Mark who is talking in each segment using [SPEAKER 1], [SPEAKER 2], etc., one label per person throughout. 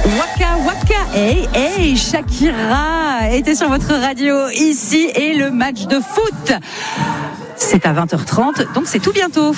[SPEAKER 1] Waka Waka, hey, Shakira était sur votre radio ici et le match de foot. C'est à 20h30, donc c'est tout bientôt.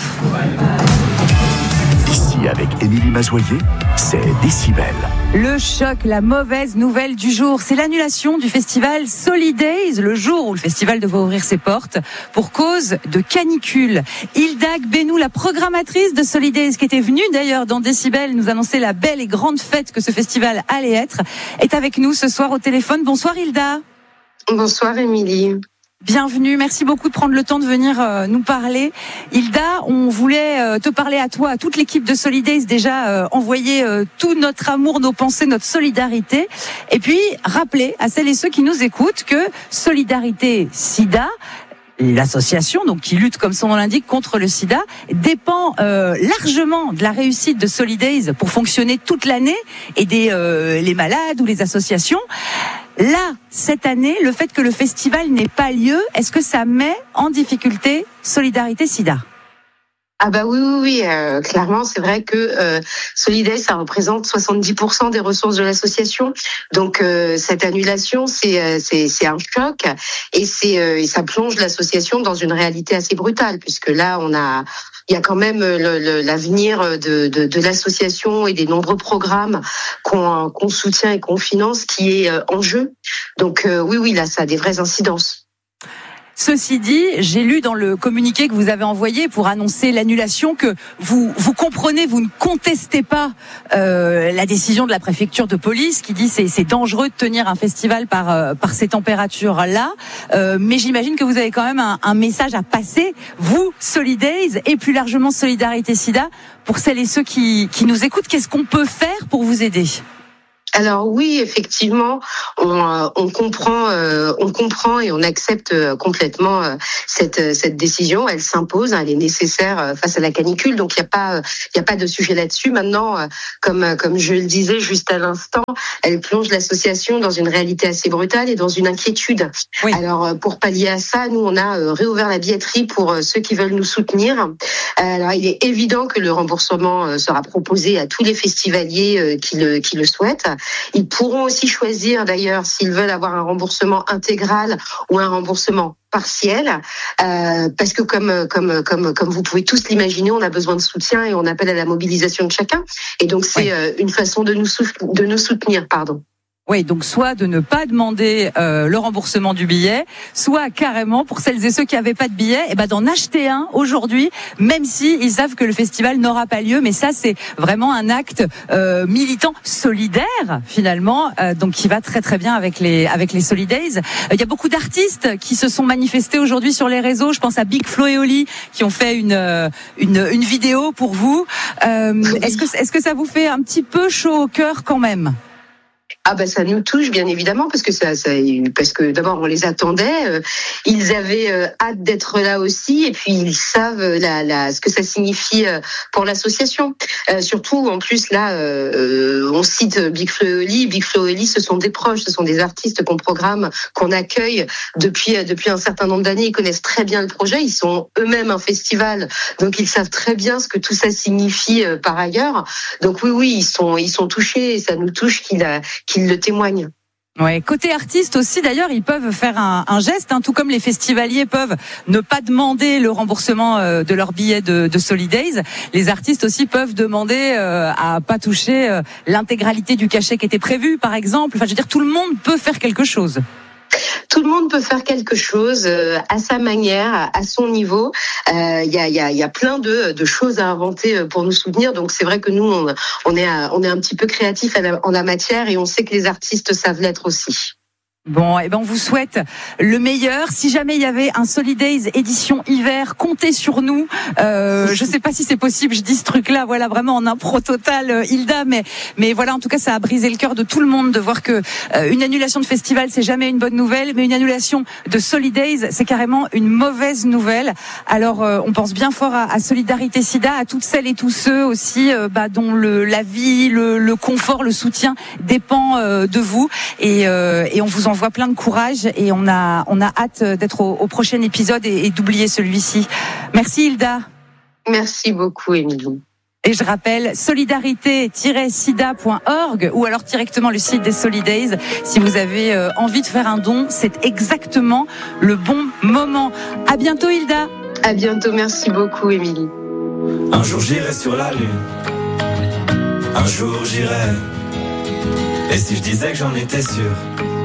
[SPEAKER 2] Ici avec Émilie Mazoyer, c'est Décibel.
[SPEAKER 1] Le choc, la mauvaise nouvelle du jour, c'est l'annulation du festival Solidays, le jour où le festival devait ouvrir ses portes pour cause de canicule. Hilda Gbenou, la programmatrice de Solidays, qui était venue d'ailleurs dans Décibel nous annoncer la belle et grande fête que ce festival allait être, est avec nous ce soir au téléphone. Bonsoir Hilda.
[SPEAKER 3] Bonsoir Émilie.
[SPEAKER 1] Bienvenue, merci beaucoup de prendre le temps de venir nous parler. Hilda, on voulait te parler à toi, à toute l'équipe de Solidays, déjà envoyer tout notre amour, nos pensées, notre solidarité, et puis rappeler à celles et ceux qui nous écoutent que Solidarité Sida, l'association donc qui lutte, comme son nom l'indique, contre le sida, dépend largement de la réussite de Solidays pour fonctionner toute l'année, aider les malades ou les associations. Là, cette année, le fait que le festival n'ait pas lieu, est-ce que ça met en difficulté Solidarité Sida ?
[SPEAKER 3] Ah bah oui, clairement, c'est vrai que Solidays, ça représente 70% des ressources de l'association. Donc cette annulation, c'est un choc et ça plonge l'association dans une réalité assez brutale, puisque là il y a quand même l'avenir de l'association et des nombreux programmes qu'on soutient et qu'on finance qui est en jeu. Donc oui, là ça a des vraies incidences.
[SPEAKER 1] Ceci dit, j'ai lu dans le communiqué que vous avez envoyé pour annoncer l'annulation que vous comprenez, vous ne contestez pas la décision de la préfecture de police qui dit c'est dangereux de tenir un festival par ces températures-là. Mais j'imagine que vous avez quand même un message à passer, vous, Solidays, et plus largement Solidarité Sida, pour celles et ceux qui nous écoutent. Qu'est-ce qu'on peut faire pour vous aider ?
[SPEAKER 3] Alors oui, effectivement, on comprend et on accepte complètement cette décision. Elle s'impose, elle est nécessaire face à la canicule. Donc il y a pas de sujet là-dessus. Maintenant, comme je le disais juste à l'instant, elle plonge l'association dans une réalité assez brutale et dans une inquiétude. Oui. Alors pour pallier à ça, nous on a réouvert la billetterie pour ceux qui veulent nous soutenir. Alors il est évident que le remboursement sera proposé à tous les festivaliers qui le souhaitent. Ils pourront aussi choisir d'ailleurs s'ils veulent avoir un remboursement intégral ou un remboursement partiel, parce que comme vous pouvez tous l'imaginer, on a besoin de soutien et on appelle à la mobilisation de chacun. Et donc c'est une façon de nous soutenir, pardon.
[SPEAKER 1] Oui, donc soit de ne pas demander le remboursement du billet, soit carrément, pour celles et ceux qui n'avaient pas de billet, d'en acheter un aujourd'hui, même si ils savent que le festival n'aura pas lieu. Mais ça, c'est vraiment un acte militant, solidaire finalement, donc qui va très très bien avec les Solidays. Il y a beaucoup d'artistes qui se sont manifestés aujourd'hui sur les réseaux. Je pense à Big Flo et Oli qui ont fait une vidéo pour vous. Est-ce que ça vous fait un petit peu chaud au cœur quand même ?
[SPEAKER 3] Ah bah ça nous touche bien évidemment parce que d'abord on les attendait, ils avaient hâte d'être là aussi et puis ils savent ce que ça signifie pour l'association. Surtout en plus là on cite Big Flo et Oli. Big Flo et Oli, ce sont des proches, ce sont des artistes qu'on programme, qu'on accueille depuis un certain nombre d'années. Ils connaissent très bien le projet, ils sont eux-mêmes un festival, donc ils savent très bien ce que tout ça signifie par ailleurs. Donc oui, ils sont touchés et ça nous touche qu'ils le témoignent.
[SPEAKER 1] Ouais, côté artiste aussi d'ailleurs, ils peuvent faire un geste, tout comme les festivaliers peuvent ne pas demander le remboursement de leur billet de Solidays. Les artistes aussi peuvent demander à pas toucher l'intégralité du cachet qui était prévu, par exemple. Enfin, je veux dire, tout le monde peut faire quelque chose.
[SPEAKER 3] Tout le monde peut faire quelque chose à sa manière, à son niveau. Il y a plein de choses à inventer pour nous soutenir. Donc c'est vrai que nous on est un petit peu créatifs en la matière et on sait que les artistes savent l'être aussi.
[SPEAKER 1] Bon, on vous souhaite le meilleur. Si jamais il y avait un Solidays édition hiver, comptez sur nous. Je sais pas si c'est possible, je dis ce truc-là, voilà, vraiment en impro total, Hilda, mais voilà, en tout cas, ça a brisé le cœur de tout le monde de voir que une annulation de festival, c'est jamais une bonne nouvelle, mais une annulation de Solidays, c'est carrément une mauvaise nouvelle. Alors, on pense bien fort à Solidarité Sida, à toutes celles et tous ceux aussi, dont la vie, le confort, le soutien dépend de vous, et on vous envoie plein de courage et on a hâte d'être au prochain épisode et d'oublier celui-ci. Merci Hilda.
[SPEAKER 3] Merci beaucoup Émilie.
[SPEAKER 1] Et je rappelle, solidarité-sida.org ou alors directement le site des Solidays. Si vous avez envie de faire un don, c'est exactement le bon moment. À bientôt, Hilda.
[SPEAKER 3] À bientôt, merci beaucoup, Émilie.
[SPEAKER 4] Un jour j'irai sur la lune, un jour j'irai. Et si je disais que j'en étais sûr?